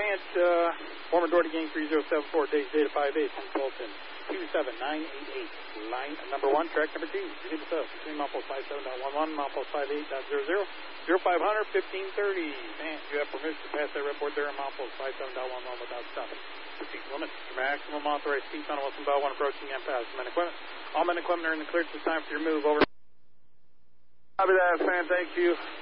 Grant, former Doherty Gang 3074, days data 58, from Colton 27988. Line number 1, track number 2. Hit us up between milepost 57.11, milepost 58.00, 0500 1530. And you have permission to pass that report there on milepost 57.11 without stopping. Speed limit. Maximum authorized speed on Wilson Bell 1 approaching and past men equipment. All men equipment are in the clear at this time for your move. Over. Copy that, fan. Thank you.